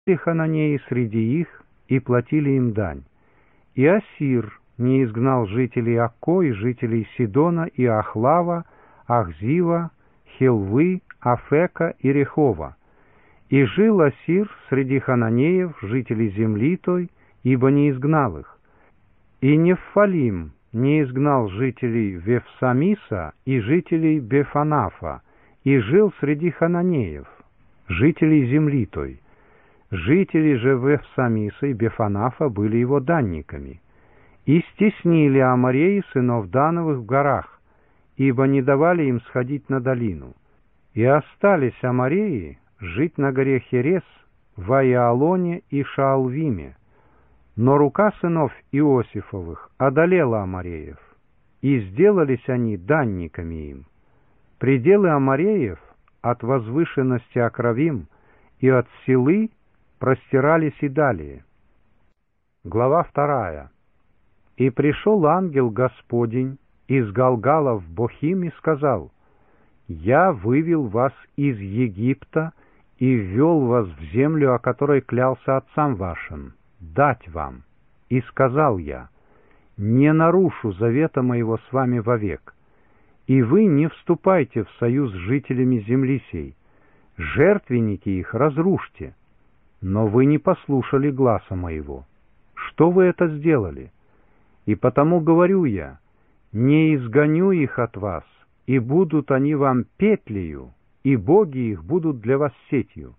хананеи среди их и платили им дань. И Ассир не изгнал жителей Акко и жителей Сидона и Ахлава, Ахзива, Хелвы, Афека и Рехова. И жил Ассир среди хананеев, жителей земли той, ибо не изгнал их. И Неффалим не изгнал жителей Вефсамиса и жителей Бефанафа, и жил среди хананеев, жителей земли той. Жители же Вефсамиса и Бефанафа были его данниками. И стеснили амореи сынов Дановых в горах, ибо не давали им сходить на долину. И остались амореи жить на горе Херес, в Аиалоне и Шаалвиме. Но рука сынов Иосифовых одолела амореев, и сделались они данниками им. Пределы амореев от возвышенности Акравим и от Силы простирались и далее. Глава 2. И пришел ангел Господень из Галгала в Бохим и сказал: «Я вывел вас из Египта и ввел вас в землю, о которой клялся отцам вашим, дать вам. И сказал я: не нарушу завета моего с вами вовек. И вы не вступайте в союз с жителями земли сей, жертвенники их разрушьте. Но вы не послушали гласа моего. Что вы это сделали? И потому говорю я: не изгоню их от вас, и будут они вам петлею, и боги их будут для вас сетью».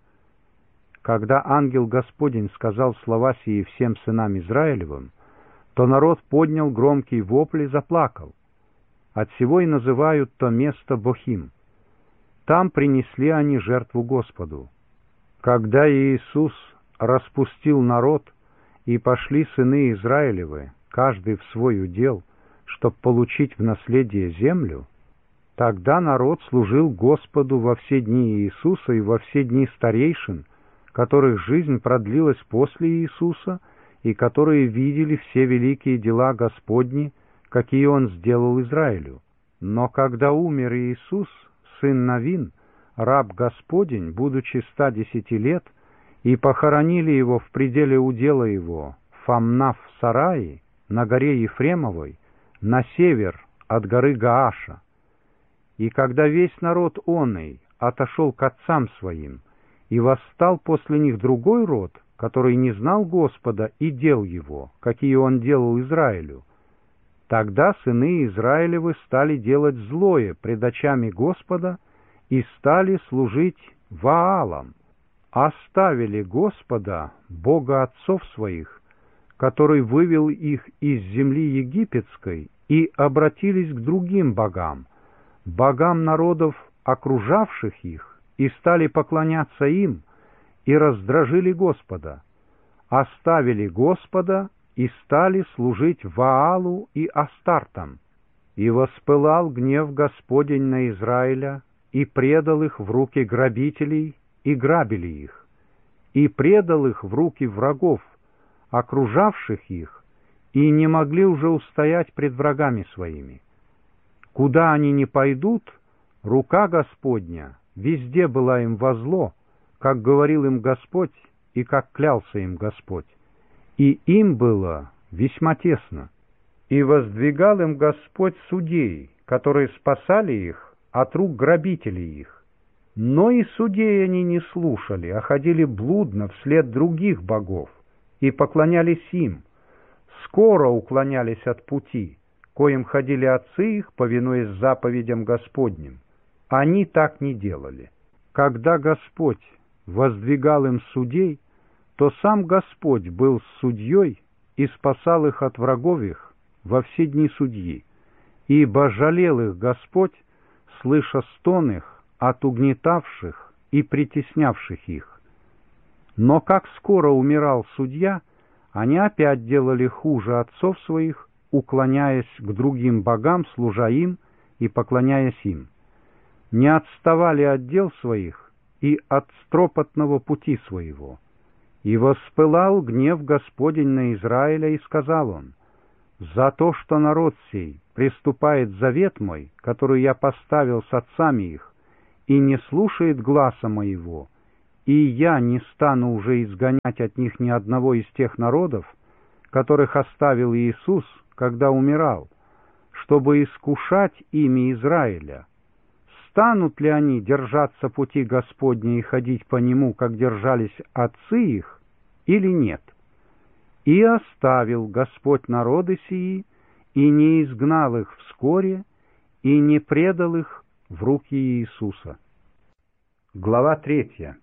Когда ангел Господень сказал слова сии всем сынам Израилевым, то народ поднял громкий вопль и заплакал. Отсего и называют то место Бохим. Там принесли они жертву Господу. Когда Иисус распустил народ, и пошли сыны Израилевы, каждый в свой удел, чтоб получить в наследие землю, тогда народ служил Господу во все дни Иисуса и во все дни старейшин, которых жизнь продлилась после Иисуса, и которые видели все великие дела Господни, какие Он сделал Израилю. Но когда умер Иисус, сын Навин, раб Господень, будучи 110 лет, и похоронили его в пределе удела его, Фамнав в Сарае, на горе Ефремовой, на север от горы Гааша. И когда весь народ оный отошел к отцам своим, и восстал после них другой род, который не знал Господа и дел его, какие он делал Израилю, тогда сыны Израилевы стали делать злое пред очами Господа и стали служить Ваалам, оставили Господа, Бога отцов своих, который вывел их из земли египетской, и обратились к другим богам, богам народов, окружавших их, и стали поклоняться им, и раздражили Господа, оставили Господа и стали служить Ваалу и Астартам. И воспылал гнев Господень на Израиля, и предал их в руки грабителей, и грабили их, и предал их в руки врагов, окружавших их, и не могли уже устоять пред врагами своими. Куда они ни пойдут, рука Господня везде была им во зло, как говорил им Господь и как клялся им Господь. И им было весьма тесно. И воздвигал им Господь судей, которые спасали их от рук грабителей их. Но и судей они не слушали, а ходили блудно вслед других богов, и поклонялись им, скоро уклонялись от пути, коим ходили отцы их, повинуясь заповедям Господним. Они так не делали. Когда Господь воздвигал им судей, то сам Господь был судьей и спасал их от врагов их во все дни судьи, ибо жалел их Господь, слыша стон их от угнетавших и притеснявших их. Но как скоро умирал судья, они опять делали хуже отцов своих, уклоняясь к другим богам, служа им и поклоняясь им. Не отставали от дел своих и от стропотного пути своего. И воспылал гнев Господень на Израиля, и сказал он: «За то, что народ сей приступает завет мой, который я поставил с отцами их, и не слушает гласа моего, и я не стану уже изгонять от них ни одного из тех народов, которых оставил Иисус, когда умирал, чтобы искушать ими Израиля. Станут ли они держаться пути Господня и ходить по нему, как держались отцы их, или нет? И оставил Господь народы сии, и не изгнал их вскоре, и не предал их в руки Иисуса. Глава 3.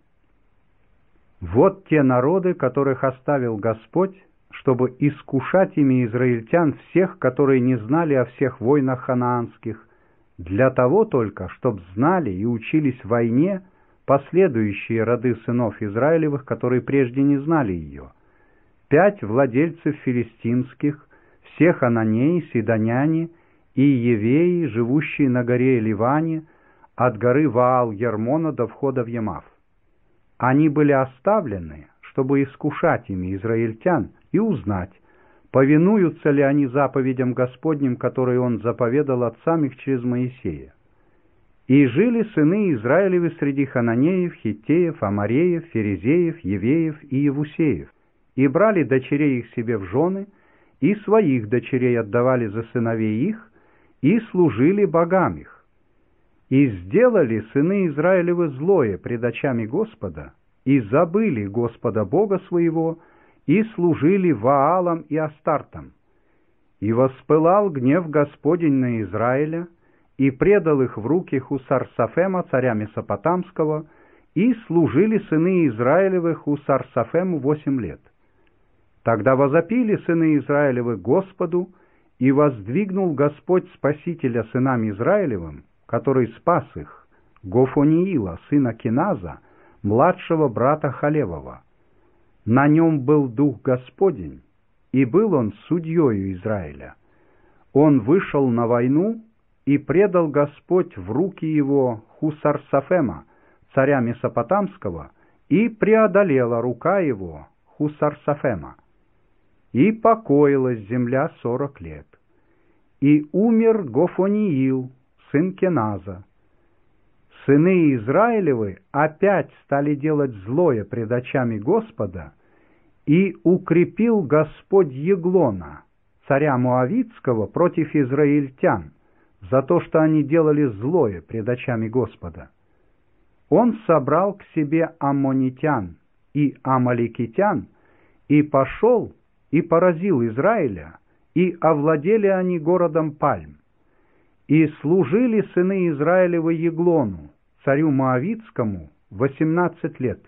Вот те народы, которых оставил Господь, чтобы искушать ими израильтян всех, которые не знали о всех войнах ханаанских, для того только, чтоб знали и учились войне последующие роды сынов Израилевых, которые прежде не знали ее. 5 владельцев филистимских, все хананеи, сидоняне и евеи, живущие на горе Ливане, от горы Ваал-Ермона до входа в Ямав. Они были оставлены, чтобы искушать ими израильтян и узнать, повинуются ли они заповедям Господним, которые Он заповедал отцам их через Моисея. И жили сыны Израилевы среди хананеев, хиттеев, амореев, ферезеев, евеев и евусеев, и брали дочерей их себе в жены, и своих дочерей отдавали за сыновей их, и служили богам их. И сделали сыны Израилевы злое пред очами Господа, и забыли Господа Бога своего, и служили Ваалам и Астартам. И воспылал гнев Господень на Израиля, и предал их в руки Хусар-Сафема, царя Месопотамского, и служили сыны Израилевы Хусар-Сафему 8 лет. Тогда возопили сыны Израилевы Господу, и воздвигнул Господь Спасителя сынам Израилевым, который спас их, Гофониила, сына Киназа, младшего брата Халевова. На нем был Дух Господень, и был он судьею Израиля. Он вышел на войну, и предал Господь в руки его Хусар-Сафема, царя Месопотамского, и преодолела рука его Хусар-Сафема. И покоилась земля 40 лет. И умер Гофониил, сын Кеназа. Сыны Израилевы опять стали делать злое пред очами Господа, и укрепил Господь Еглона, царя Моавитского, против израильтян, за то, что они делали злое пред очами Господа. Он собрал к себе аммонитян и амаликитян, и пошел и поразил Израиля, и овладели они городом Пальм. И служили сыны Израилевы Еглону, царю Моавитскому, 18 лет.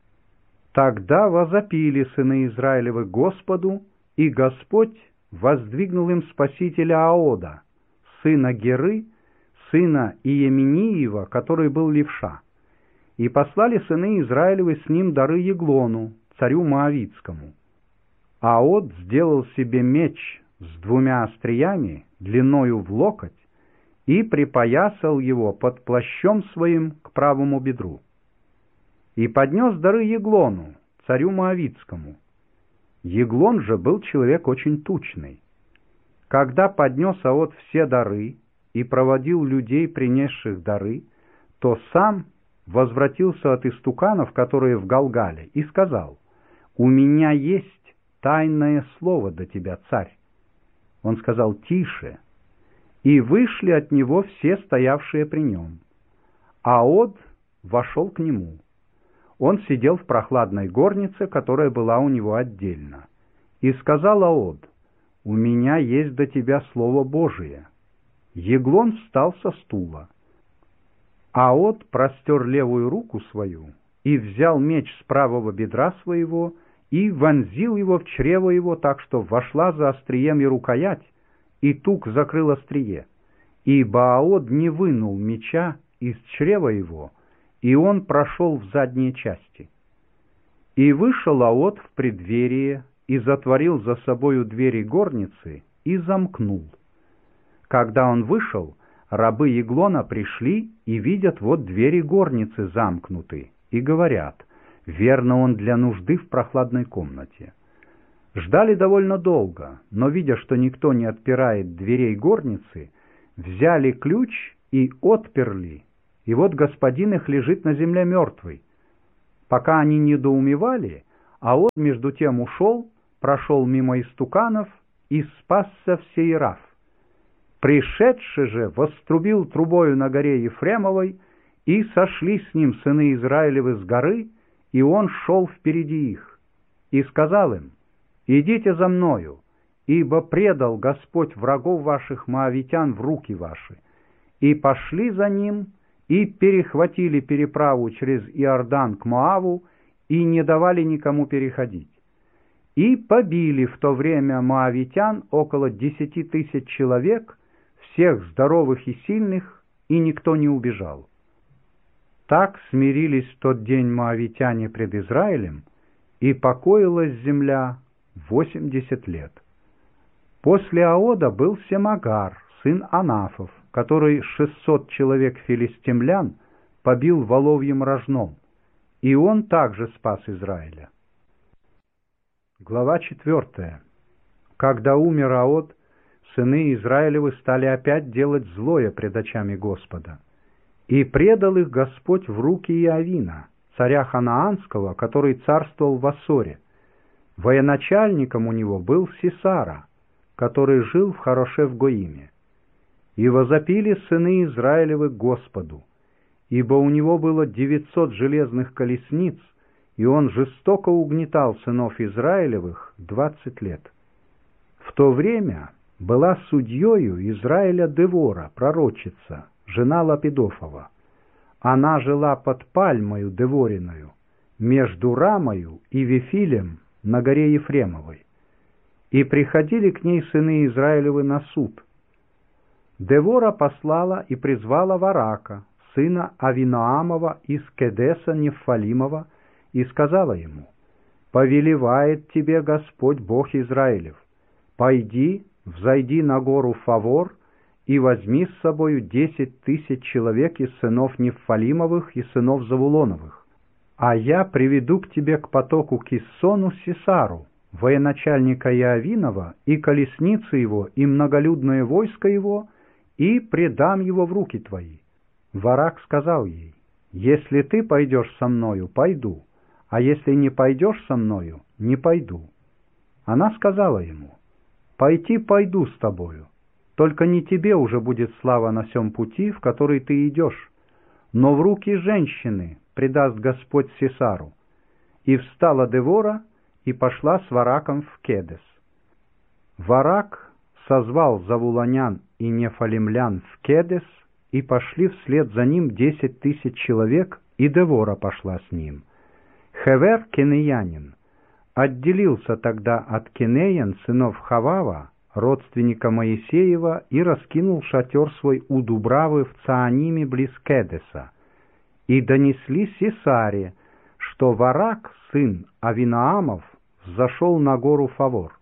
Тогда возопили сыны Израилевы Господу, и Господь воздвигнул им спасителя Аода, сына Геры, сына Иеминиева, который был левша. И послали сыны Израилевы с ним дары Еглону, царю Моавитскому. Аод сделал себе меч с 2 остриями, длиною в локоть, и припоясал его под плащом своим к правому бедру. И поднес дары Еглону, царю Моавитскому. Еглон же был человек очень тучный. Когда поднес Аод все дары и проводил людей, принесших дары, то сам возвратился от истуканов, которые в Галгале, и сказал: «У меня есть тайное слово до тебя, царь». Он сказал: «Тише». И вышли от него все стоявшие при нем. Аод вошел к нему. Он сидел в прохладной горнице, которая была у него отдельно. И сказал Аод: «У меня есть до тебя слово Божие». Еглон встал со стула. Аод простер левую руку свою и взял меч с правого бедра своего и вонзил его в чрево его, так что вошла за острием и рукоять, и тук закрыл острие. Ибо Аод не вынул меча из чрева его, и он прошел в задние части. И вышел Аод в преддверие, и затворил за собою двери горницы, и замкнул. Когда он вышел, рабы Еглона пришли и видят, вот двери горницы замкнуты, и говорят: верно, он для нужды в прохладной комнате. Ждали довольно долго, но, видя, что никто не отпирает дверей горницы, взяли ключ и отперли, и вот господин их лежит на земле мертвый. Пока они недоумевали, Аод между тем ушел, прошел мимо истуканов и спасся в Сеирав. Пришедший же вострубил трубою на горе Ефремовой, и сошли с ним сыны Израилевы с горы, и он шел впереди их. И сказал им: «Идите за мною, ибо предал Господь врагов ваших моавитян в руки ваши». И пошли за ним, и перехватили переправу через Иордан к Моаву, и не давали никому переходить. И побили в то время моавитян около 10 000 человек, всех здоровых и сильных, и никто не убежал. Так смирились в тот день моавитяне пред Израилем, и покоилась земля 80 лет. После Аода был Семагар, сын Анафов, который 600 человек филистимлян побил воловьим рожном, и он также спас Израиля. Глава 4. Когда умер Аод, сыны Израилевы стали опять делать злое пред очами Господа. И предал их Господь в руки Иовина, царя Ханаанского, который царствовал в Ассоре. Военачальником у него был Сисара, который жил в Харошев-Гоиме. И возопили сыны Израилевы к Господу, ибо у него было 900 железных колесниц, и он жестоко угнетал сынов Израилевых 20 лет. В то время была судьею Израиля Девора, пророчица, жена Лапидофова. Она жила под пальмою Девориною, между Рамою и Вифилем на горе Ефремовой. И приходили к ней сыны Израилевы на суд. Девора послала и призвала Варака, сына Авиноамова из Кедеса Нефалимова, и сказала ему: «Повелевает тебе Господь Бог Израилев: пойди, взойди на гору Фавор и возьми с собою 10 000 человек из сынов Нефалимовых и сынов Завулоновых, а я приведу к тебе к потоку Киссону Сисару, военачальника Иовинова, и колесницы его, и многолюдное войско его, и предам его в руки твои». Варак сказал ей: «Если ты пойдешь со мною, пойду, а если не пойдешь со мною, не пойду». Она сказала ему: «Пойти пойду с тобою, только не тебе уже будет слава на сем пути, в который ты идешь, но в руки женщины предаст Господь Сисару». И встала Девора и пошла с Вараком в Кедес. Варак созвал завулонян и нефалимлян в Кедес, и пошли вслед за ним 10 000 человек, и Девора пошла с ним. Хевер, кенеянин, отделился тогда от Кенеян, сынов Хавава, родственника Моисеева, и раскинул шатер свой у Дубравы в Цааниме близ Кедеса. И донесли Сисаре, что Варак, сын Авиноамов, взошел на гору Фавор.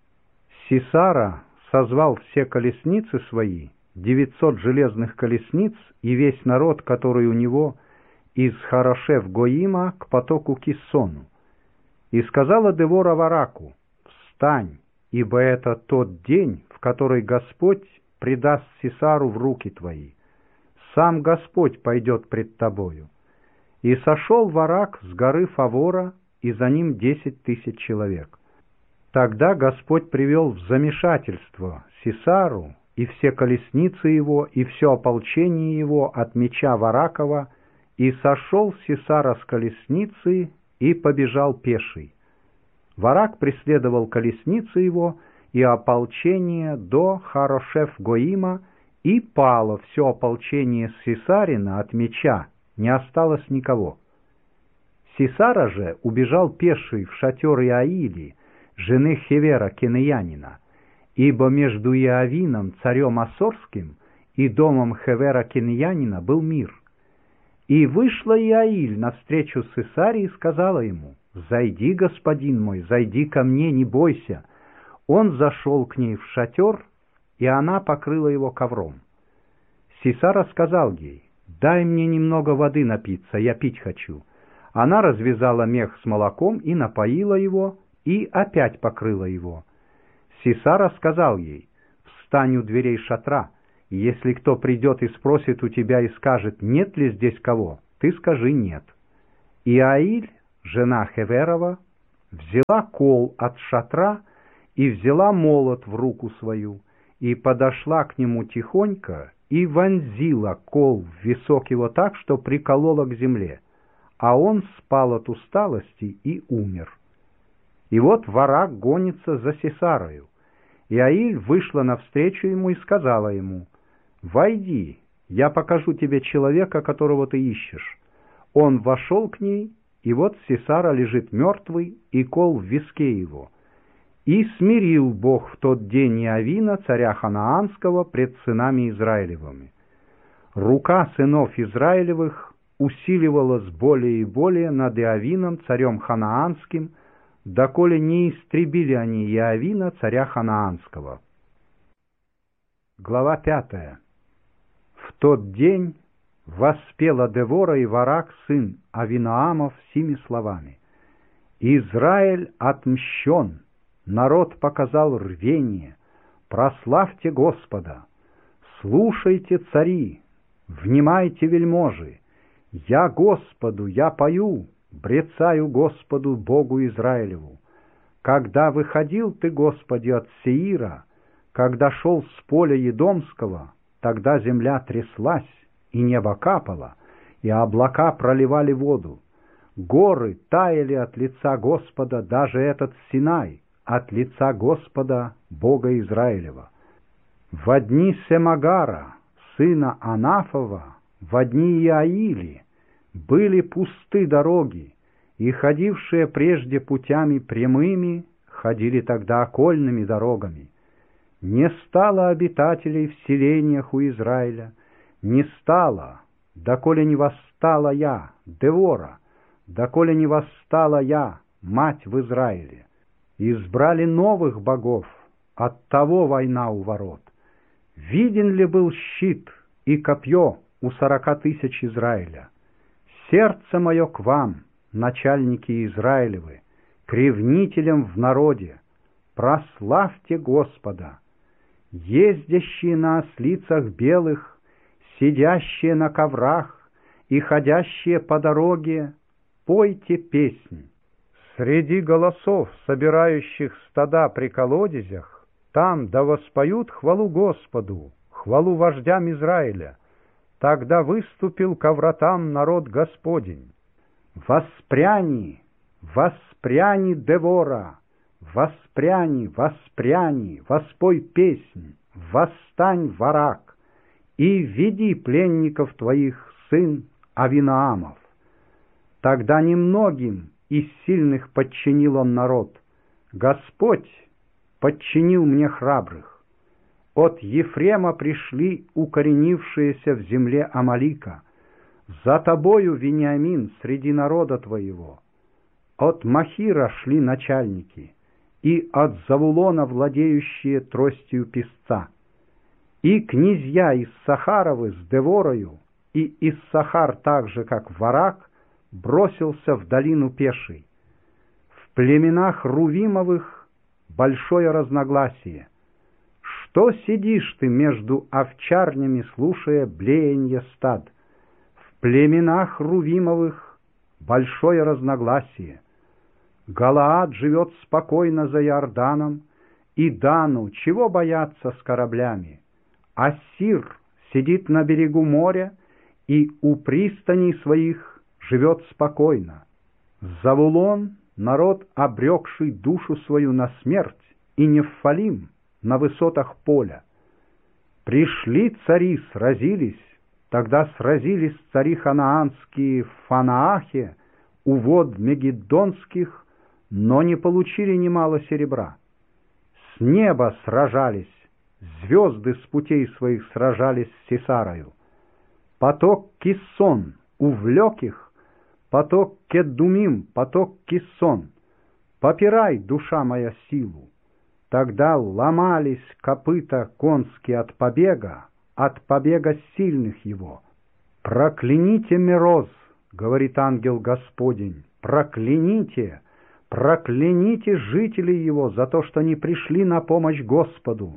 Сисара созвал все колесницы свои, 900 железных колесниц, и весь народ, который у него, из Харошев-Гоима к потоку Киссону. И сказала Девора Вараку: «Встань, ибо это тот день, в который Господь предаст Сисару в руки твои. Сам Господь пойдет пред тобою». И сошел Варак с горы Фавора, и за ним 10 000 человек. Тогда Господь привел в замешательство Сисару и все колесницы его, и все ополчение его от меча Варакова, и сошел Сисара с колесницы и побежал пеший. Варак преследовал колесницы его и ополчение до Харошев-Гоима, и пало все ополчение Сисарина от меча, не осталось никого. Сисара же убежал пеший в шатер Иаили, жены Хевера Кенеянина, ибо между Иовином, царем Ассорским, и домом Хевера Кенеянина был мир. И вышла Иаиль навстречу Сисаре и сказала ему: «Зайди, господин мой, зайди ко мне, не бойся». Он зашел к ней в шатер, и она покрыла его ковром. Сисара сказал ей: «Дай мне немного воды напиться, я пить хочу». Она развязала мех с молоком и напоила его, и опять покрыла его. Сисара сказал ей: «Встань у дверей шатра, и если кто придет и спросит у тебя и скажет: нет ли здесь кого, ты скажи: нет». И Аиль жена Хеверова, взяла кол от шатра и взяла молот в руку свою, и подошла к нему тихонько и вонзила кол в висок его так, что приколола к земле, а он спал от усталости и умер. И вот Варак гонится за Сисарою, и Аиль вышла навстречу ему и сказала ему: «Войди, я покажу тебе человека, которого ты ищешь». Он вошел к ней, и вот Сисара лежит мертвый, и кол в виске его. И смирил Бог в тот день Иовина, царя Ханаанского, пред сынами Израилевыми. Рука сынов Израилевых усиливалась более и более над Иовином, царем Ханаанским, доколе не истребили они Иовина, царя Ханаанского. Глава 5. В тот день воспела Девора и Варак, сын Авинаамов, сими словами: «Израиль отмщен, народ показал рвение, прославьте Господа, слушайте, цари, внимайте, вельможи, я Господу, я пою, брецаю Господу, Богу Израилеву. Когда выходил ты, Господи, от Сеира, когда шел с поля Едомского, тогда земля тряслась, и небо капало, и облака проливали воду. Горы таяли от лица Господа, даже этот Синай, от лица Господа, Бога Израилева. Во дни Семагара, сына Анафова, во дни Иаили, были пусты дороги, и ходившие прежде путями прямыми ходили тогда окольными дорогами. Не стало обитателей в селениях у Израиля, не стало, доколе не восстала я, Девора, доколе не восстала я, мать в Израиле. Избрали новых богов, оттого война у ворот. Виден ли был щит и копье у 40 000 Израиля? Сердце мое к вам, начальники Израилевы, к ревнителям в народе, прославьте Господа. Ездящие на ослицах белых, сидящие на коврах и ходящие по дороге, пойте песнь. Среди голосов, собирающих стада при колодезях, там да воспоют хвалу Господу, хвалу вождям Израиля. Тогда выступил ко вратам народ Господень. Воспряни, воспряни, Девора, воспряни, воспряни, воспой песнь, восстань, Варак, и веди пленников твоих, сын Авинаамов. Тогда немногим из сильных подчинил он народ. Господь подчинил мне храбрых. От Ефрема пришли укоренившиеся в земле Амалика. За тобою, Вениамин, среди народа твоего. От Махира шли начальники, и от Завулона владеющие тростью песца. И князья из Сахаровы с Деворою, и Иссахар так же, как Варак, бросился в долину пешей. В племенах Рувимовых большое разногласие. Что сидишь ты между овчарнями, слушая блеяние стад? В племенах Рувимовых большое разногласие. Галаад живет спокойно за Иорданом, и Дану чего бояться с кораблями? Ассир сидит на берегу моря, и у пристаней своих живет спокойно. Завулон — народ, обрекший душу свою на смерть, и Нефалим — на высотах поля. Пришли цари, сразились, тогда сразились цари ханаанские в Фанаахе, у вод Мегиддонских, но не получили немало серебра. С неба сражались, звезды с путей своих сражались с Сисарою. Поток Киссон увлек их, поток Кедумим, поток Киссон. Попирай, душа моя, силу. Тогда ломались копыта конские от побега сильных его. «Прокляните Мероз, — говорит ангел Господень, — прокляните, прокляните жителей его за то, что не пришли на помощь Господу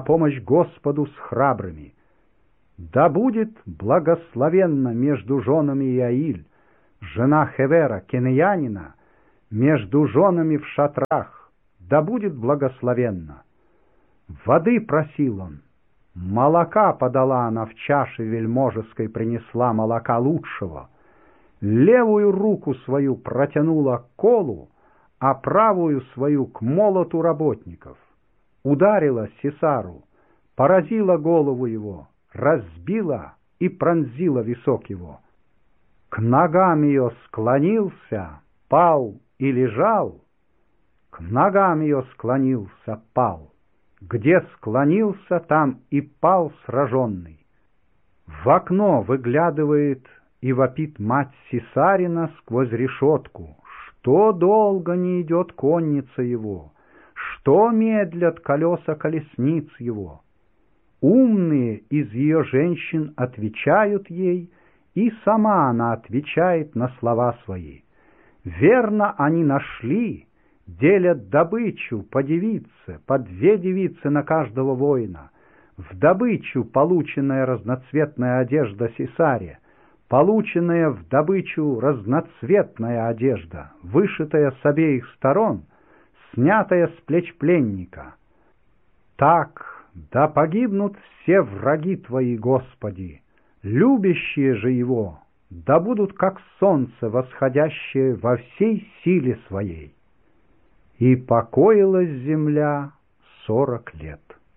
с храбрыми. Да будет благословенна между женами Иаиль, жена Хевера, кенеянина, между женами в шатрах, да будет благословенно. Воды просил он, молока подала она в чаше вельможеской, принесла молока лучшего, левую руку свою протянула к колу, а правую свою к молоту работников. Ударила Сесару, поразила голову его, разбила и пронзила висок его. К ногам ее склонился, пал и лежал, к ногам ее склонился, пал. Где склонился, там и пал сраженный. В окно выглядывает и вопит мать Сесарина сквозь решетку, что долго не идет конница его, что медлят колеса колесниц его. Умные из ее женщин отвечают ей, и сама она отвечает на слова свои. Верно, они нашли, делят добычу по девице, по 2 девицы на каждого воина. В добычу полученная разноцветная одежда Сесаре, полученная в добычу разноцветная одежда, вышитая с обеих сторон, снятая с плеч пленника. Так, да погибнут все враги твои, Господи, любящие же его, да будут как солнце, восходящее во всей силе своей. И покоилась земля 40 лет.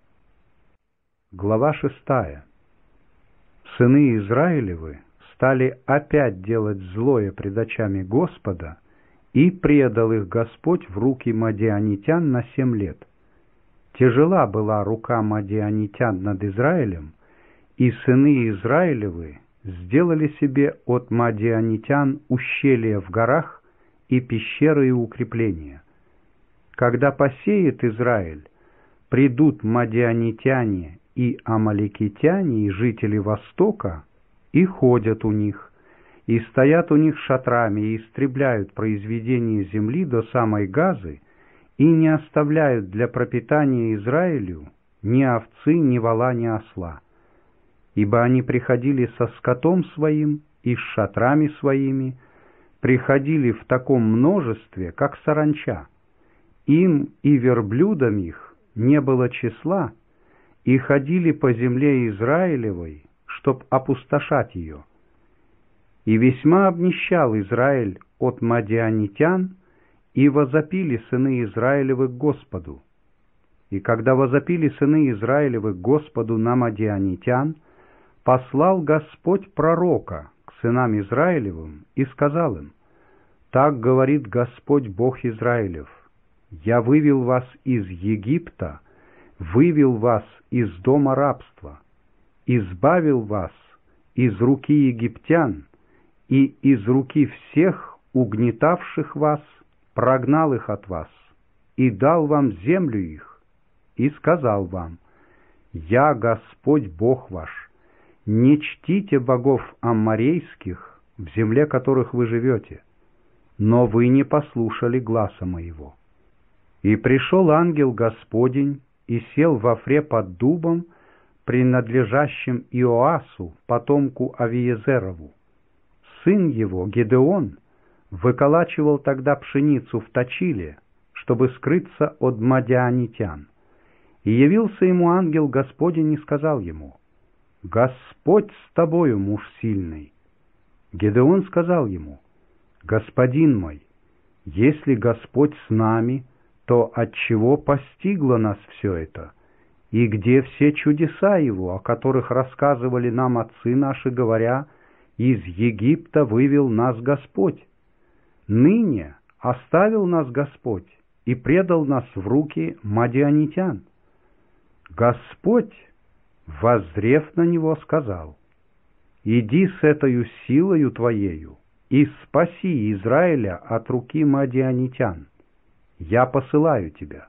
Глава 6. Сыны Израилевы стали опять делать злое пред очами Господа, и предал их Господь в руки мадианитян на 7 лет. Тяжела была рука мадианитян над Израилем, и сыны Израилевы сделали себе от мадианитян ущелья в горах и пещеры и укрепления. Когда посеет Израиль, придут мадианитяне и амаликитяне и жители Востока и ходят у них, и стоят у них шатрами и истребляют произведение земли до самой Газы и не оставляют для пропитания Израилю ни овцы, ни вола, ни осла. Ибо они приходили со скотом своим и с шатрами своими, приходили в таком множестве, как саранча. Им и верблюдам их не было числа, и ходили по земле Израилевой, чтоб опустошать ее. И весьма обнищал Израиль от мадианитян, и возопили сыны Израилевы к Господу. И когда возопили сыны Израилевы к Господу на мадианитян, послал Господь пророка к сынам Израилевым и сказал им: «Так говорит Господь Бог Израилев: Я вывел вас из Египта, вывел вас из дома рабства, избавил вас из руки египтян и из руки всех угнетавших вас, прогнал их от вас и дал вам землю их, и сказал вам: Я Господь Бог ваш, не чтите богов амморейских, в земле которых вы живете, но вы не послушали гласа моего». И пришел ангел Господень и сел во Фре под дубом, принадлежащим Иоасу, потомку Авиезерову. Сын его, Гедеон, выколачивал тогда пшеницу в точиле, чтобы скрыться от мадианитян. И явился ему ангел Господень и сказал ему: «Господь с тобою, муж сильный». Гедеон сказал ему: «Господин мой, если Господь с нами, то отчего постигло нас все это? И где все чудеса Его, о которых рассказывали нам отцы наши, говоря: из Египта вывел нас Господь? Ныне оставил нас Господь и предал нас в руки мадианитян». Господь, воззрев на него, сказал: «Иди с этою силою твоею и спаси Израиля от руки мадианитян. Я посылаю тебя».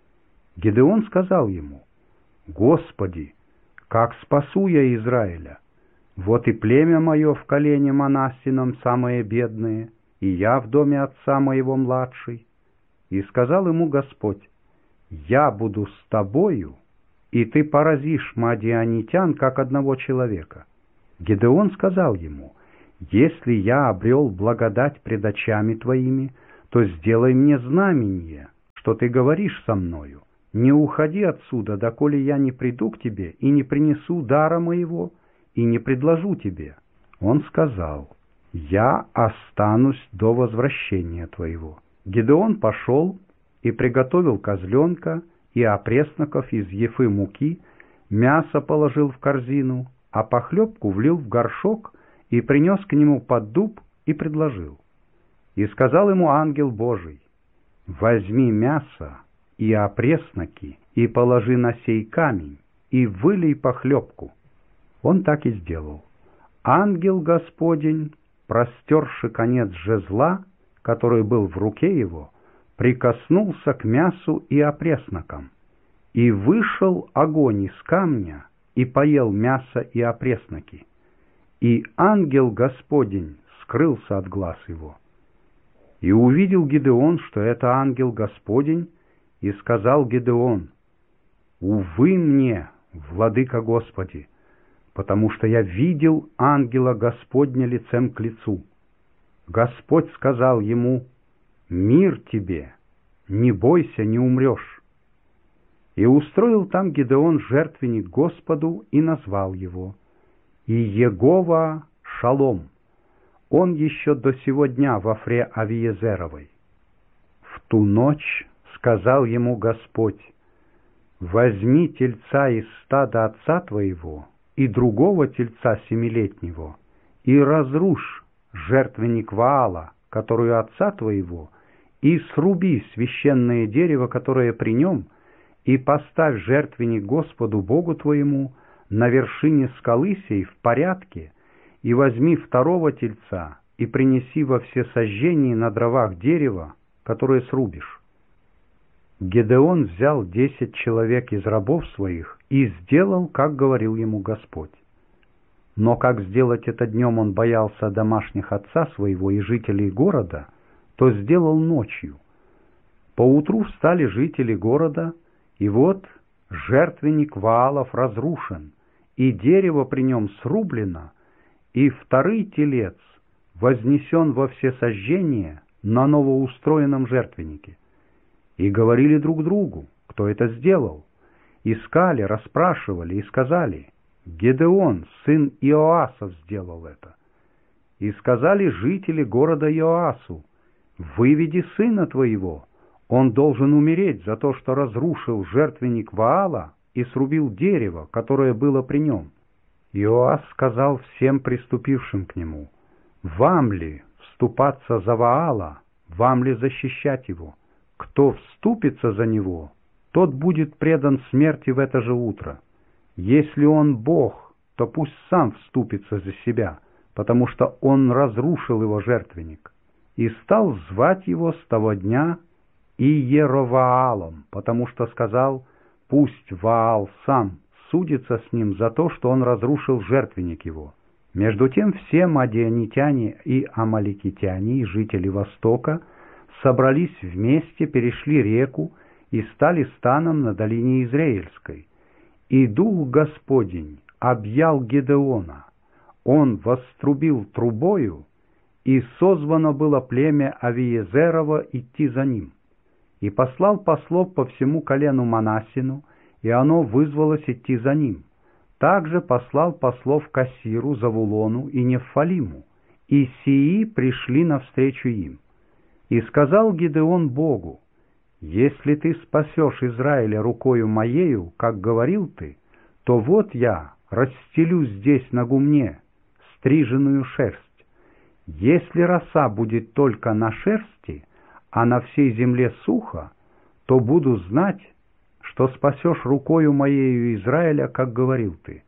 Гедеон сказал ему: «Господи, как спасу я Израиля? Вот и племя мое в колене Манассином самое бедное, и я в доме отца моего младший». И сказал ему Господь: «Я буду с тобою, и ты поразишь мадианитян, как одного человека». Гедеон сказал ему: «Если я обрел благодать пред очами твоими, то сделай мне знамение, что ты говоришь со мною. Не уходи отсюда, доколе я не приду к тебе и не принесу дара моего и не предложу тебе». Он сказал: «Я останусь до возвращения твоего». Гидеон пошел и приготовил козленка и опресноков из ефы муки, мясо положил в корзину, а похлебку влил в горшок и принес к нему под дуб и предложил. И сказал ему ангел Божий: «Возьми мясо и опресноки и положи на сей камень и вылей похлебку». Он так и сделал. Ангел Господень, простерши конец жезла, который был в руке его, прикоснулся к мясу и опреснокам, и вышел огонь из камня и поел мясо и опресноки. И ангел Господень скрылся от глаз его. И увидел Гидеон, что это ангел Господень, и сказал Гидеон: «Увы мне, владыка Господи, потому что я видел ангела Господня лицем к лицу». Господь сказал ему: «Мир тебе, не бойся, не умрешь». И устроил там Гидеон жертвенник Господу и назвал его Иегова Шалом. Он еще до сего дня во Фре Авиезеровой. В ту ночь сказал ему Господь: «Возьми тельца из стада отца твоего и другого тельца семилетнего, и разрушь жертвенник Ваала, который у отца твоего, и сруби священное дерево, которое при нем, и поставь жертвенник Господу Богу твоему на вершине скалы сей в порядке, и возьми второго тельца, и принеси во всесожжении на дровах дерева, которое срубишь». Гидеон взял 10 человек из рабов своих и сделал, как говорил ему Господь. Но как сделать это днем он боялся домашних отца своего и жителей города, то сделал ночью. Поутру встали жители города, и вот жертвенник Ваалов разрушен, и дерево при нем срублено, и второй телец вознесен во всесожжение на новоустроенном жертвеннике. И говорили друг другу, кто это сделал. Искали, расспрашивали и сказали: «Гидеон, сын Иоасов, сделал это». И сказали жители города Иоасу: «Выведи сына твоего, он должен умереть за то, что разрушил жертвенник Ваала и срубил дерево, которое было при нем». Иоас сказал всем приступившим к нему: «Вам ли вступаться за Ваала, вам ли защищать его? Кто вступится за него, тот будет предан смерти в это же утро. Если он Бог, то пусть сам вступится за себя, потому что он разрушил его жертвенник». И стал звать его с того дня Иероваалом, потому что сказал: «Пусть Ваал сам судится с ним за то, что он разрушил жертвенник его». Между тем все мадианитяне и амаликитяне и жители Востока собрались вместе, перешли реку и стали станом на долине Израильской. И Дух Господень объял Гидеона, он вострубил трубою, и созвано было племя Авиезерово идти за ним. И послал послов по всему колену Манассину, и оно вызвалось идти за ним. Также послал послов к Ассиру, Завулону и Нефалиму, и сии пришли навстречу им. И сказал Гидеон Богу: «Если ты спасешь Израиля рукою моею, как говорил ты, то вот я расстелю здесь на гумне стриженную шерсть. Если роса будет только на шерсти, а на всей земле сухо, то буду знать, что спасешь рукою моею Израиля, как говорил ты».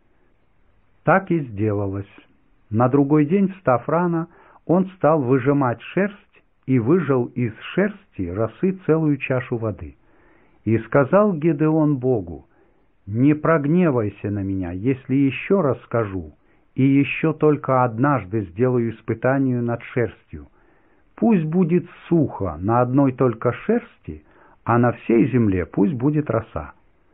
Так и сделалось. На другой день, встав рано, он стал выжимать шерсть, и выжал из шерсти росы целую чашу воды. И сказал Гидеон Богу: «Не прогневайся на меня, если еще раз скажу, и еще только однажды сделаю испытание над шерстью. Пусть будет сухо на одной только шерсти, а на всей земле пусть будет роса».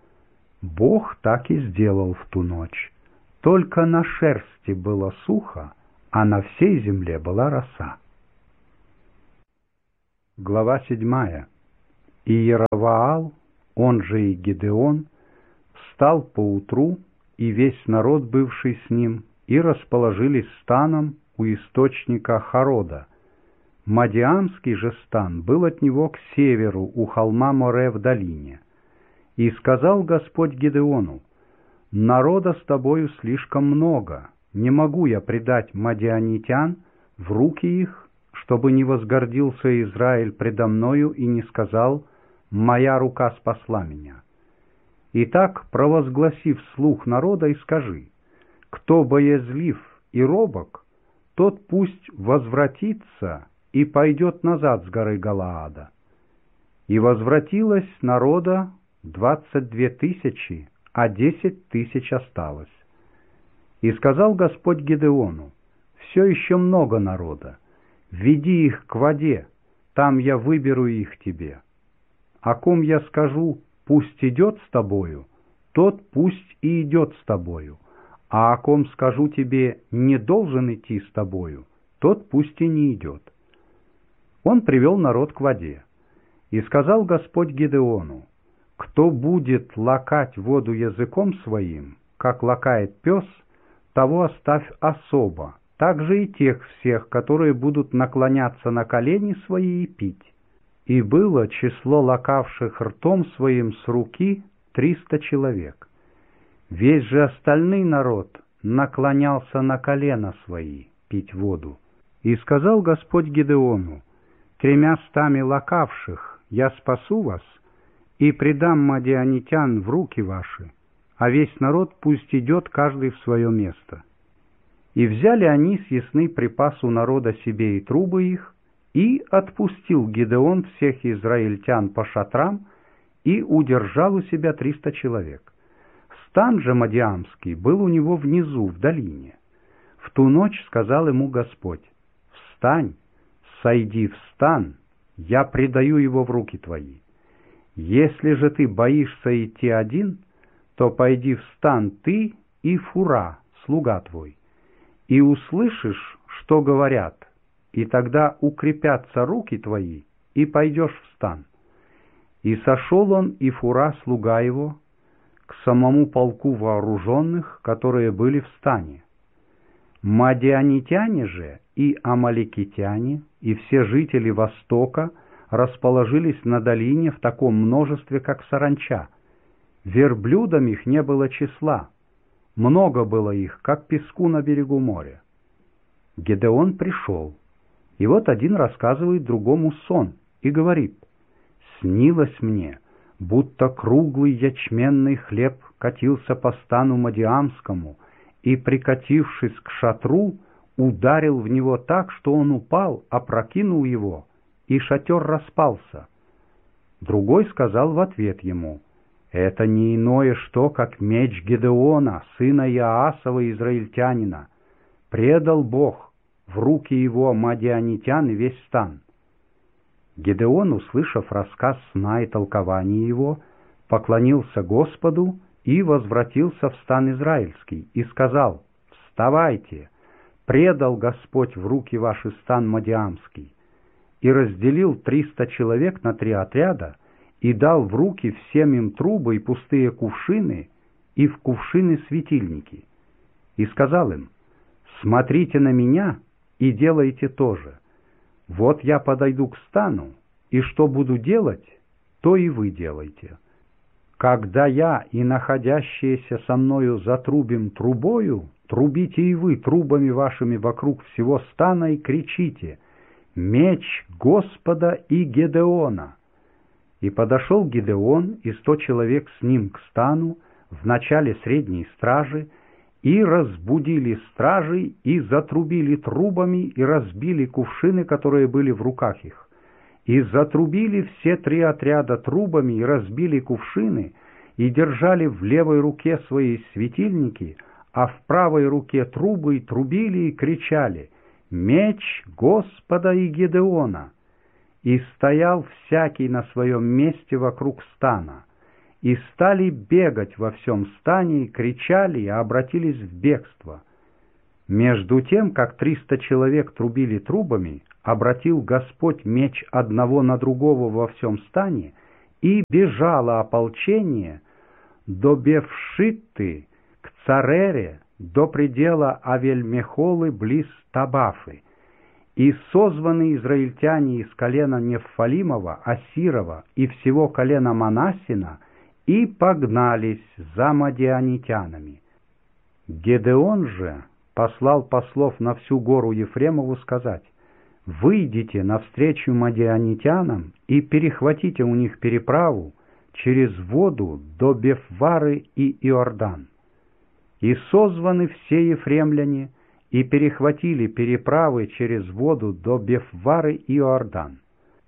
Бог так и сделал в ту ночь. Только на шерсти было сухо, а на всей земле была роса. Глава 7. И Иеровоал, он же и Гидеон, встал поутру, и весь народ, бывший с ним, и расположились станом у источника Харода. Мадиамский же стан был от него к северу, у холма Море в долине. И сказал Господь Гидеону: «Народа с тобою слишком много, не могу я предать мадианитян в руки их, чтобы не возгордился Израиль предо мною и не сказал: моя рука спасла меня. Итак, провозгласи вслух народа и скажи: кто боязлив и робок, тот пусть возвратится и пойдет назад с горы Галаада». И возвратилось народа 22 тысячи, а 10 тысяч осталось. И сказал Господь Гидеону: все еще много народа, веди их к воде, там я выберу их тебе. О ком я скажу: пусть идет с тобою, тот пусть и идет с тобою, а о ком скажу тебе: не должен идти с тобою, тот пусть и не идет. Он привел народ к воде. И сказал Господь Гидеону: кто будет лакать воду языком своим, как лакает пес, того оставь особо, также и тех всех, которые будут наклоняться на колени свои и пить. И было число лакавших ртом своим с руки 300 человек. Весь же остальный народ наклонялся на колена свои пить воду. И сказал Господь Гидеону: 300 лакавших я спасу вас и предам мадианитян в руки ваши, а весь народ пусть идет каждый в свое место. И взяли они съестный припас у народа себе и трубы их, и отпустил Гидеон всех израильтян по шатрам, и удержал у себя 300 человек. Стан же мадиамский был у него внизу, в долине. В ту ночь сказал ему Господь: «Встань, сойди в стан, я предаю его в руки твои. Если же ты боишься идти один, то пойди в стан ты и Фура, слуга твой, и услышишь, что говорят, и тогда укрепятся руки твои, и пойдешь в стан». И сошел он и Фура, слуга его, к самому полку вооруженных, которые были в стане. Мадианитяне же и амаликитяне, и все жители Востока расположились на долине в таком множестве, как саранча. Верблюдам их не было числа, много было их, как песку на берегу моря. Гидеон пришел, и вот один рассказывает другому сон и говорит: «Снилось мне, будто круглый ячменный хлеб катился по стану Мадиамскому, и, прикатившись к шатру, ударил в него так, что он упал, опрокинул его, и шатер распался». Другой сказал в ответ ему: «Это не иное что, как меч Гидеона, сына Иоасова, израильтянина. Предал Бог в руки его мадианитян и весь стан». Гидеон, услышав рассказ сна и толкование его, поклонился Господу и возвратился в стан израильский, и сказал: «Вставайте, предал Господь в руки ваши стан мадиамский». И разделил 300 человек на 3 отряда, и дал в руки всем им трубы и пустые кувшины, и в кувшины светильники. И сказал им: «Смотрите на меня и делайте то же. Вот я подойду к стану, и что буду делать, то и вы делайте. Когда я и находящиеся со мною затрубим трубою, трубите и вы трубами вашими вокруг всего стана и кричите: меч Господа и Гидеона». И подошел Гидеон и 100 человек с ним к стану в начале средней стражи, и разбудили стражей, и затрубили трубами, и разбили кувшины, которые были в руках их. И затрубили все 3 отряда трубами, и разбили кувшины, и держали в левой руке свои светильники, а в правой руке трубы, и трубили, и кричали: «Меч Господа и Гидеона!» И стоял всякий на своем месте вокруг стана. И стали бегать во всем стане, и кричали, и обратились в бегство. Между тем, как 300 человек трубили трубами, обратил Господь меч одного на другого во всем стане, и бежало ополчение до Бефшитты к Царере, до предела Авель-Мехолы близ Табафы. И созваны израильтяне из колена Неффалимова, Асирова и всего колена Манассина, и погнались за мадианитянами. Гедеон же послал послов на всю гору Ефремову сказать: «Выйдите навстречу мадианитянам и перехватите у них переправу через воду до Бефвары и Иордан». И созваны все ефремляне, и перехватили переправы через воду до Бефвары и Иордан.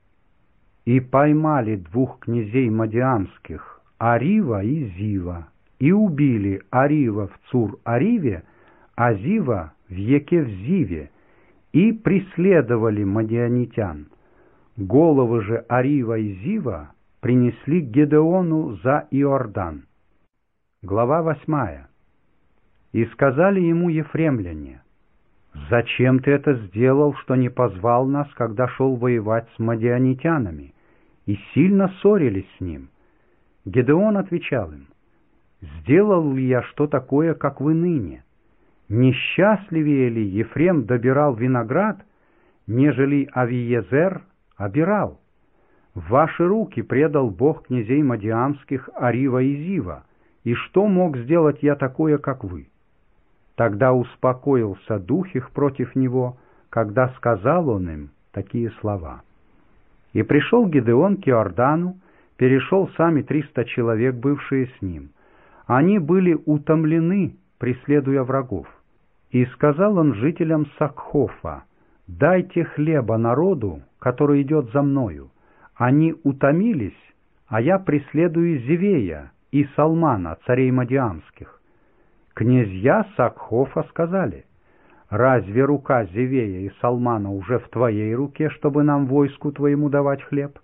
И поймали двух князей мадиамских, Арива и Зива, и убили Арива в Цур-Ариве, а Зива в Екев-Зиве, и преследовали мадианитян. Головы же Арива и Зива принесли к Гедеону за Иордан. Глава 8. И сказали ему ефремляне: «Зачем ты это сделал, что не позвал нас, когда шел воевать с мадианитянами?» И сильно ссорились с ним. Гедеон отвечал им: «Сделал ли я что такое, как вы ныне? Несчастливее ли Ефрем добирал виноград, нежели Авиезер обирал? В ваши руки предал Бог князей мадиамских Арива и Зива, и что мог сделать я такое, как вы?» Тогда успокоился дух их против него, когда сказал он им такие слова. И пришел Гедеон к Иордану, перешел сами 300 человек, бывшие с ним. Они были утомлены, преследуя врагов. И сказал он жителям Сакхофа: «Дайте хлеба народу, который идет за мною. Они утомились, а я преследую Зевея и Салмана, царей мадиамских». Князья Сакхофа сказали: «Разве рука Зевея и Салмана уже в твоей руке, чтобы нам войску твоему давать хлеб?»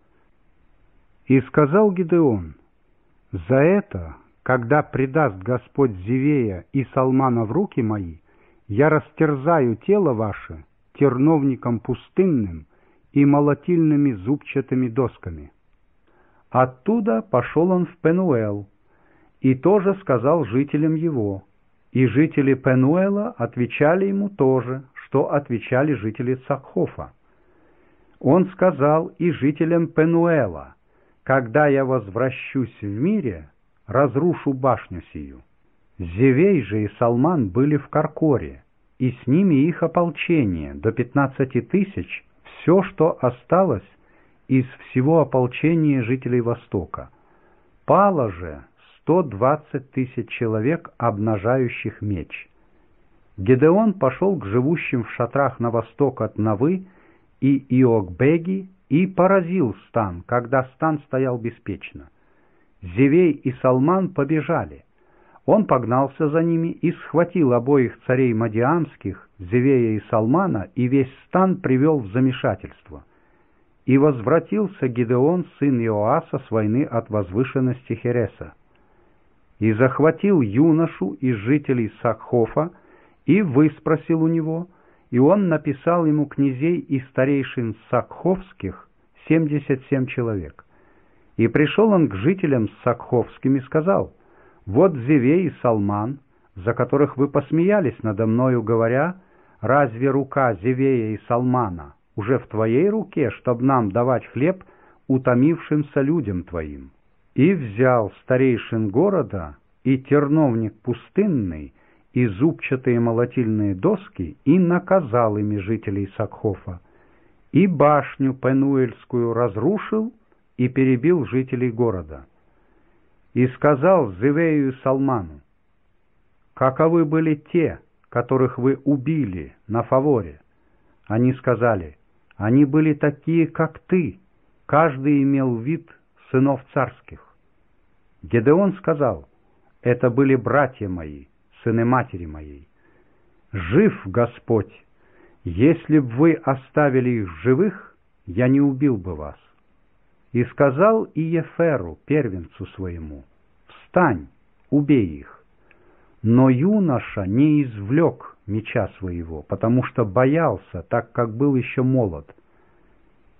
И сказал Гедеон: «За это, когда предаст Господь Зевея и Салмана в руки мои, я растерзаю тело ваше терновником пустынным и молотильными зубчатыми досками». Оттуда пошел он в Пенуэл, и тоже сказал жителям его. И жители Пенуэла отвечали ему то же, что отвечали жители Сакхофа. Он сказал и жителям Пенуэла: «Когда я возвращусь в мире, разрушу башню сию». Зевей же и Салман были в Каркоре, и с ними их ополчение, до 15 тысяч, все, что осталось из всего ополчения жителей Востока. Пало же 120 тысяч человек, обнажающих меч. Гедеон пошел к живущим в шатрах на восток от Навы и Иокбеги и поразил стан, когда стан стоял беспечно. Зевей и Салман побежали. Он погнался за ними и схватил обоих царей мадиамских, Зевея и Салмана, и весь стан привел в замешательство. И возвратился Гедеон, сын Иоаса, с войны от возвышенности Хереса. И захватил юношу из жителей Сакхофа, и выспросил у него, и он написал ему князей и старейшин Сакховских 77 человек. И пришел он к жителям Сакховским и сказал: «Вот Зевей и Салман, за которых вы посмеялись надо мною, говоря: разве рука Зевея и Салмана уже в твоей руке, чтобы нам давать хлеб утомившимся людям твоим?» И взял старейшин города и терновник пустынный, и зубчатые молотильные доски, и наказал ими жителей Сакхофа, и башню Пенуэльскую разрушил, и перебил жителей города. И сказал Зевею и Салману: «Каковы были те, которых вы убили на Фаворе?» Они сказали: «Они были такие, как ты, каждый имел вид сынов царских». Гедеон сказал: «Это были братья мои, сыны матери моей. Жив Господь! Если б вы оставили их живых, я не убил бы вас». И сказал Иеферу, первенцу своему: «Встань, убей их». Но юноша не извлек меча своего, потому что боялся, так как был еще молод.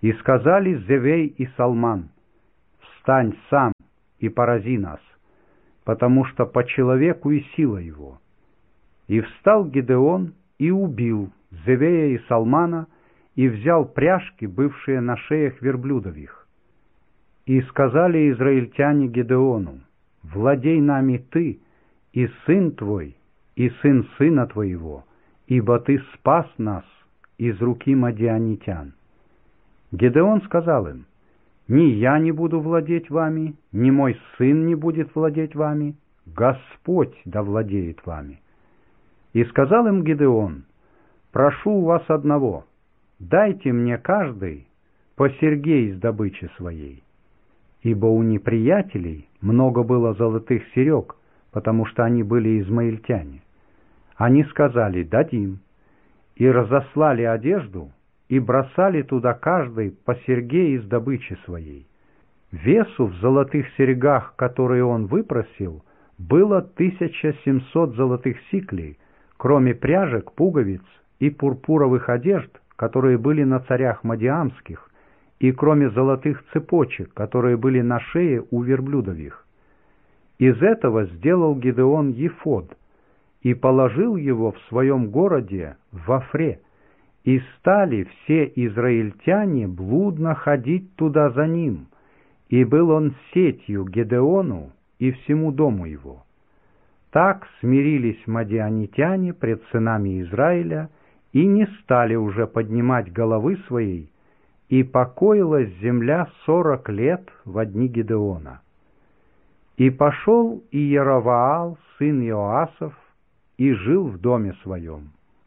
И сказали Зевей и Салман: «Встань сам и порази нас, потому что по человеку и сила его». И встал Гидеон и убил Зевея и Салмана, и взял пряжки, бывшие на шеях верблюдов их. И сказали израильтяне Гидеону: «Владей нами ты, и сын твой, и сын сына твоего, ибо ты спас нас из руки мадианитян». Гидеон сказал им: «Ни я не буду владеть вами, ни мой сын не будет владеть вами, Господь да владеет вами». И сказал им Гидеон: «Прошу у вас одного, дайте мне каждый по серьге из добычи своей». Ибо у неприятелей много было золотых серег, потому что они были измаильтяне. Они сказали: «Дадим», и разослали одежду, и бросали туда каждый по серьге из добычи своей. Весу в золотых серьгах, которые он выпросил, было 1700 золотых сиклей, кроме пряжек, пуговиц и пурпуровых одежд, которые были на царях мадиамских, и кроме золотых цепочек, которые были на шее у верблюдов их. Из этого сделал Гидеон ефод и положил его в своем городе в Офре, и стали все израильтяне блудно ходить туда за ним, и был он сетью Гидеону и всему дому его. Так смирились мадианитяне пред сынами Израиля и не стали уже поднимать головы своей, и покоилась земля 40 лет во дни Гидеона. И пошел Иероваал, сын Иоасов, и жил в доме своем.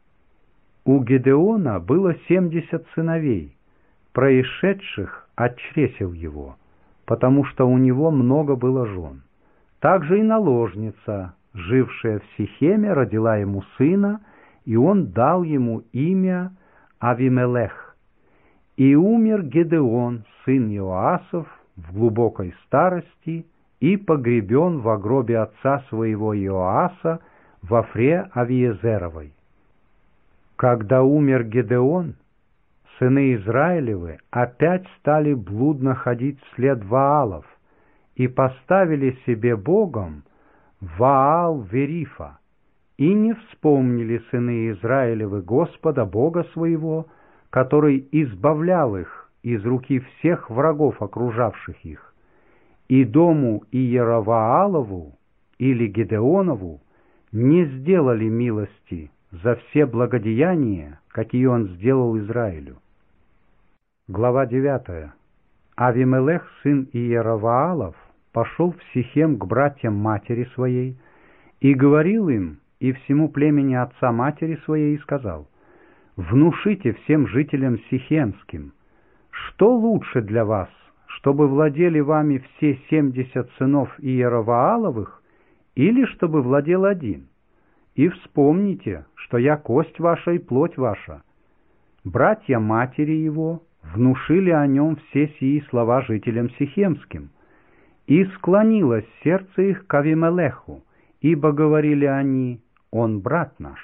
У Гидеона было 70 сыновей, происшедших от чресел его, потому что у него много было жен. Также и наложница, жившая в Сихеме, родила ему сына, и он дал ему имя Авимелех. И умер Гидеон, сын Иоасов, в глубокой старости, и погребен во гробе отца своего Иоаса в Офре Авиезеровой. Когда умер Гидеон, сыны Израилевы опять стали блудно ходить вслед Ваалов и поставили себе богом Ваал-Верифа, и не вспомнили сыны Израилевы Господа Бога своего, который избавлял их из руки всех врагов, окружавших их, и дому Иероваалову или Гидеонову не сделали милости за все благодеяния, какие он сделал Израилю. Глава 9. Авимелех, сын Иероваалов, пошел в Сихем к братьям матери своей и говорил им и всему племени отца матери своей и сказал: «Внушите всем жителям сихемским, что лучше для вас, чтобы владели вами все 70 сынов Иеровааловых, или чтобы владел один? И вспомните, что я кость ваша и плоть ваша». Братья матери его внушили о нем все сии слова жителям сихемским, и склонилось сердце их к Авимелеху, ибо говорили они: «Он брат наш».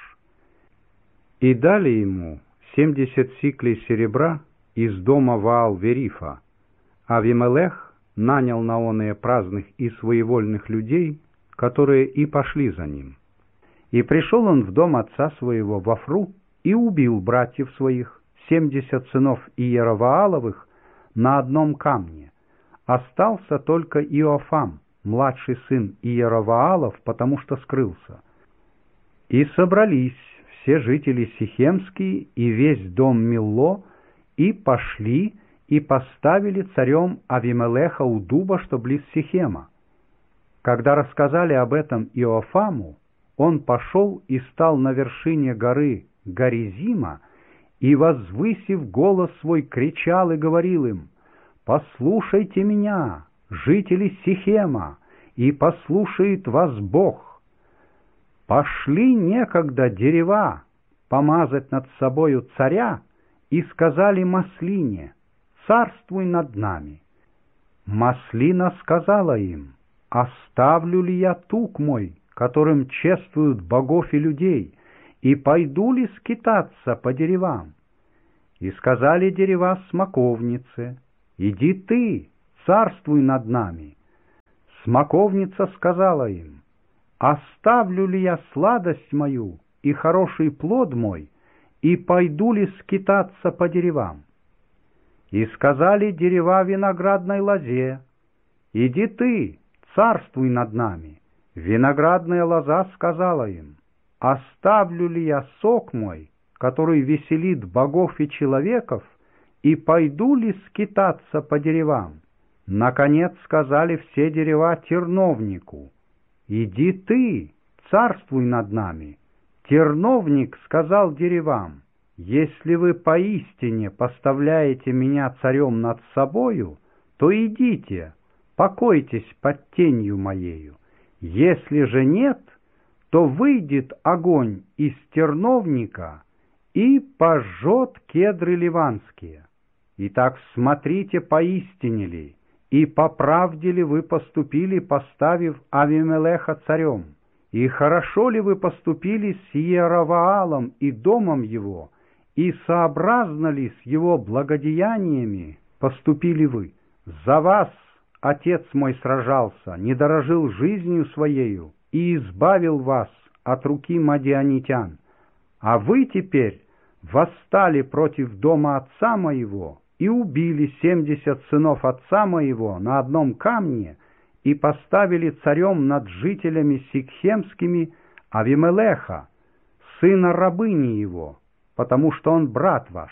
И дали ему 70 сиклей серебра из дома Ваал-Верифа. Авимелех нанял на оные праздных и своевольных людей, которые и пошли за ним. И пришел он в дом отца своего в Офру и убил братьев своих, 70 сынов Иеровааловых, на одном камне. Остался только Иофам, младший сын Иероваалов, потому что скрылся. И собрались все жители сихемские и весь дом Милло, и пошли, и поставили царем Авимелеха у дуба, что близ Сихема. Когда рассказали об этом Иофаму, он пошел и стал на вершине горы Горизима, и, возвысив голос свой, кричал и говорил им: «Послушайте меня, жители Сихема, и послушает вас Бог. Пошли некогда дерева помазать над собою царя, и сказали маслине: царствуй над нами. Маслина сказала им: оставлю ли я тук мой, которым чествуют богов и людей, и пойду ли скитаться по деревам? И сказали дерева смоковнице: «Иди ты, царствуй над нами». Смоковница сказала им: «Оставлю ли я сладость мою и хороший плод мой, и пойду ли скитаться по деревам?» И сказали дерева виноградной лозе: «Иди ты, царствуй над нами». Виноградная лоза сказала им: «Оставлю ли я сок мой, который веселит богов и человеков, и пойду ли скитаться по деревам?» Наконец сказали все дерева терновнику: «Иди ты, царствуй над нами». Терновник сказал деревам: «Если вы поистине поставляете меня царем над собою, то идите, покойтесь под тенью моею. Если же нет, то выйдет огонь из терновника и пожжет кедры ливанские. Итак, смотрите, поистине ли и по правде ли вы поступили, поставив Авимелеха царем, и хорошо ли вы поступили с Иераваалом и домом его, и сообразно ли с его благодеяниями поступили вы? За вас отец мой сражался, не дорожил жизнью своею и избавил вас от руки мадианитян. А вы теперь восстали против дома отца моего и убили 70 сынов отца моего на одном камне и поставили царем над жителями сикхемскими Авимелеха, сына рабыни его, потому что он брат ваш.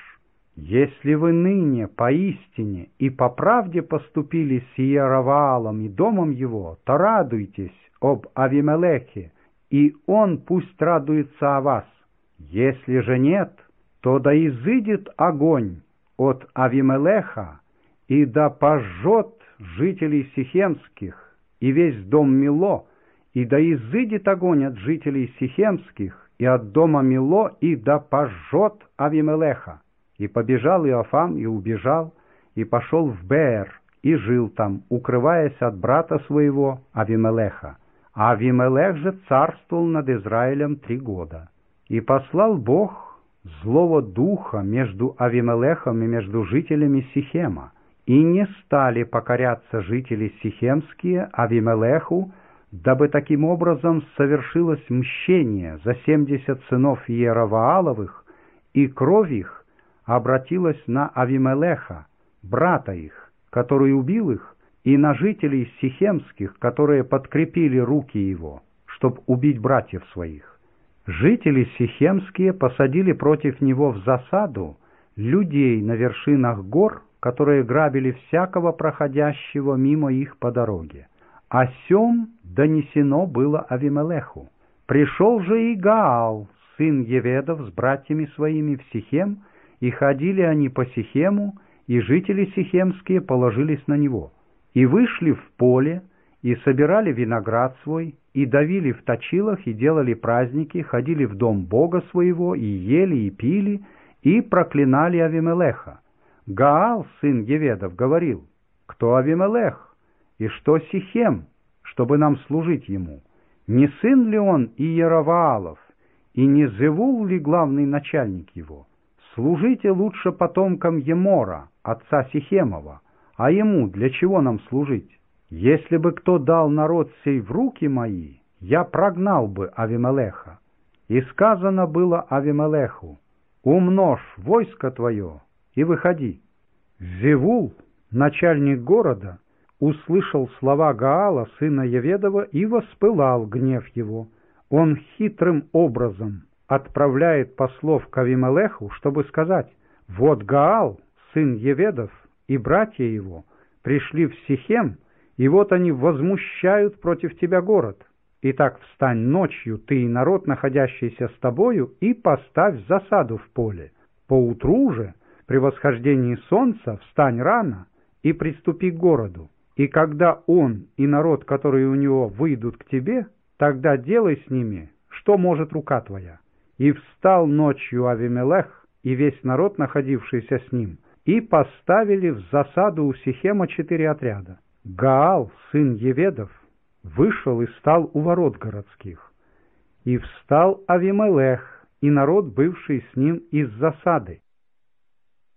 Если вы ныне поистине и по правде поступили с Иераваалом и домом его, то радуйтесь об Авимелехе, и он пусть радуется о вас. Если же нет, то да изыдет огонь от Авимелеха, и да пожжет жителей сихемских и весь дом Мило, и да изыдет огонь от жителей сихемских и от дома Мило, и да пожжет Авимелеха. И побежал Иофам, и убежал, и пошел в Беэр, и жил там, укрываясь от брата своего Авимелеха. А Авимелех же царствовал над Израилем 3 года. И послал Бог злого духа между Авимелехом и между жителями Сихема, и не стали покоряться жители сихемские Авимелеху, дабы таким образом совершилось мщение за 70 сынов Иеравааловых, и кровь их обратилась на Авимелеха, брата их, который убил их, и на жителей сихемских, которые подкрепили руки его, чтоб убить братьев своих. Жители сихемские посадили против него в засаду людей на вершинах гор, которые грабили всякого проходящего мимо их по дороге. О сем донесено было Авимелеху. Пришел же и Гаал, сын Еведов, с братьями своими в Сихем, и ходили они по Сихему, и жители сихемские положились на него. И вышли в поле, и собирали виноград свой, и давили в точилах, и делали праздники, ходили в дом Бога своего, и ели, и пили, и проклинали Авимелеха. Гаал, сын Еведов, говорил: «Кто Авимелех? И что Сихем, чтобы нам служить ему? Не сын ли он Иераваалов, и не Зевул ли главный начальник его? Служите лучше потомкам Емора, отца Сихемова, а ему для чего нам служить? Если бы кто дал народ сей в руки мои, я прогнал бы Авимелеха». И сказано было Авимелеху: «Умножь войско твое и выходи». Зевул, начальник города, услышал слова Гаала, сына Еведова, и воспылал гнев его. Он хитрым образом отправляет послов к Авимелеху, чтобы сказать: «Вот Гаал, сын Еведов, и братья его пришли в Сихем, и вот они возмущают против тебя город. Итак, встань ночью, ты и народ, находящийся с тобою, и поставь засаду в поле. Поутру же, при восхождении солнца, встань рано и приступи к городу. И когда он и народ, который у него, выйдут к тебе, тогда делай с ними, что может рука твоя». И встал ночью Авимелех и весь народ, находившийся с ним, и поставили в засаду у Сихема 4 отряда. Гаал, сын Еведов, вышел и стал у ворот городских. И встал Авимелех и народ, бывший с ним из засады.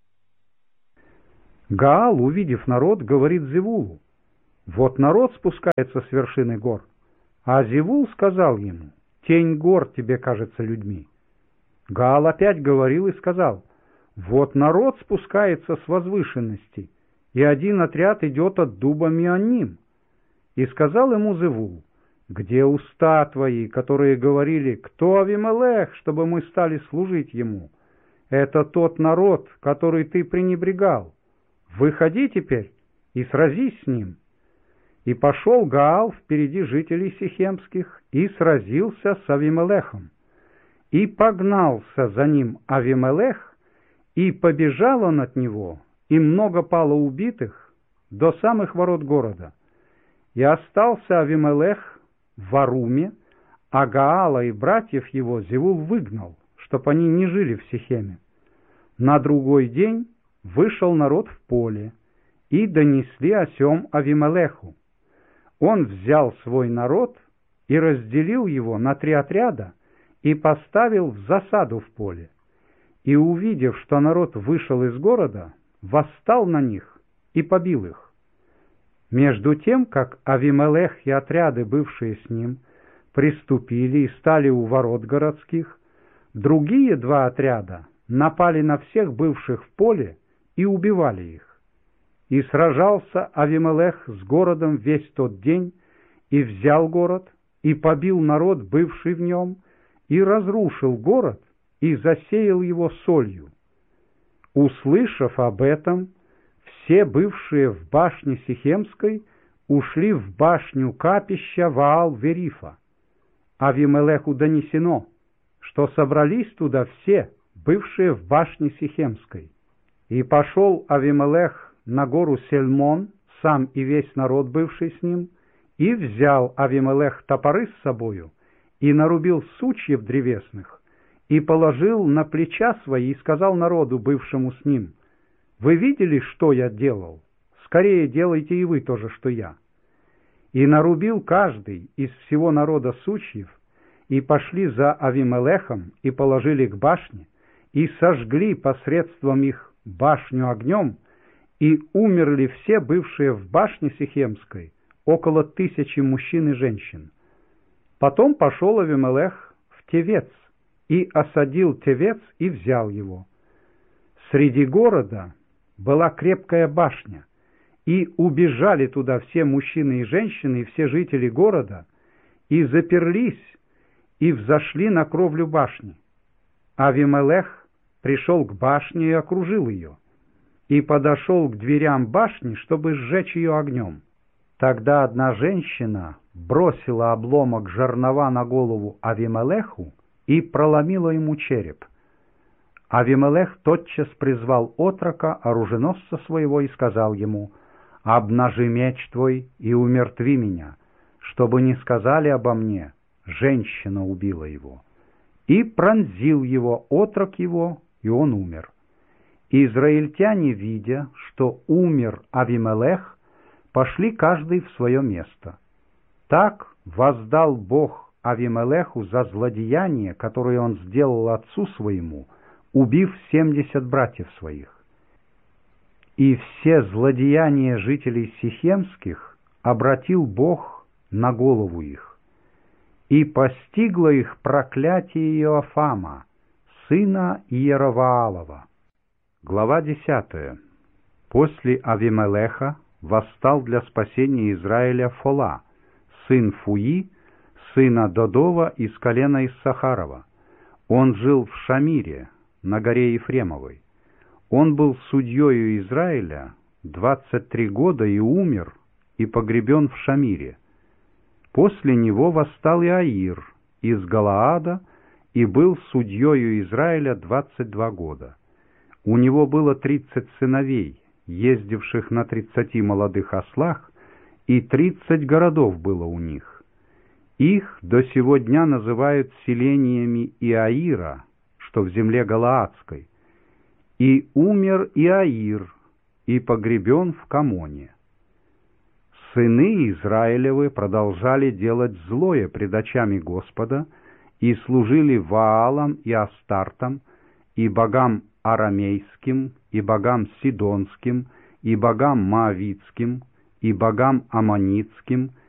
Гаал, увидев народ, говорит Зевулу: «Вот народ спускается с вершины гор». А Зевул сказал ему: «Тень гор тебе кажется людьми». Гаал опять говорил и сказал: «Вот народ спускается с возвышенности, и один отряд идет от дуба Мианним». И сказал ему Зевул: «Где уста твои, которые говорили: кто Авимелех, чтобы мы стали служить ему? Это тот народ, который ты пренебрегал. Выходи теперь и сразись с ним». И пошел Гаал впереди жителей сихемских и сразился с Авимелехом. И погнался за ним Авимелех, и побежал он от него, и много пало убитых до самых ворот города. И остался Авимелех в Аруме, а Гаала и братьев его Зевул выгнал, чтоб они не жили в Сихеме. На другой день вышел народ в поле, и донесли о сем Авимелеху. Он взял свой народ и разделил его на 3 отряда и поставил в засаду в поле. И, увидев, что народ вышел из города, восстал на них и побил их. Между тем, как Авимелех и отряды, бывшие с ним, приступили и стали у ворот городских, другие 2 отряда напали на всех бывших в поле и убивали их. И сражался Авимелех с городом весь тот день, и взял город, и побил народ, бывший в нем, и разрушил город, и засеял его солью. Услышав об этом, все бывшие в башне Сихемской ушли в башню капища Ваал-Верифа. Авимелеху донесено, что собрались туда все, бывшие в башне Сихемской. И пошел Авимелех на гору Сельмон, сам и весь народ, бывший с ним, и взял Авимелех топоры с собою, и нарубил сучьев древесных, и положил на плеча свои, и сказал народу, бывшему с ним: «Вы видели, что я делал? Скорее делайте и вы то же, что я». И нарубил каждый из всего народа сучьев, и пошли за Авимелехом, и положили к башне, и сожгли посредством их башню огнем, и умерли все бывшие в башне Сихемской, около 1000 мужчин и женщин. Потом пошел Авимелех в Тевец, и осадил Тевец, и взял его. Среди города была крепкая башня, и убежали туда все мужчины и женщины, и все жители города, и заперлись, и взошли на кровлю башни. Авимелех пришел к башне и окружил ее, и подошел к дверям башни, чтобы сжечь ее огнем. Тогда одна женщина бросила обломок жернова на голову Авимелеху и проломила ему череп. Авимелех тотчас призвал отрока, оруженосца своего, и сказал ему: «Обнажи меч твой и умертви меня, чтобы не сказали обо мне: женщина убила его». И пронзил его отрок его, и он умер. Израильтяне, видя, что умер Авимелех, пошли каждый в свое место. Так воздал Бог Авимелеху за злодеяние, которое он сделал отцу своему, убив 70 братьев своих. И все злодеяния жителей Сихемских обратил Бог на голову их. И постигло их проклятие Иофама, сына Иероваалова. Глава 10. После Авимелеха восстал для спасения Израиля Фола, сын Фуи, сына Додова из колена Иссахарова. Он жил в Шамире, на горе Ефремовой. Он был судьею Израиля 23 года и умер, и погребен в Шамире. После него восстал Иаир из Галаада и был судьею Израиля 22 года. У него было 30 сыновей, ездивших на 30 молодых ослах, и 30 городов было у них. Их до сего дня называют селениями Иаира, что в земле Галаадской. И умер Иаир, и погребен в Камоне. Сыны Израилевы продолжали делать злое пред очами Господа, и служили Ваалам и Астартам, и богам арамейским, и богам сидонским, и богам Моавитским, и богам Аммонитским,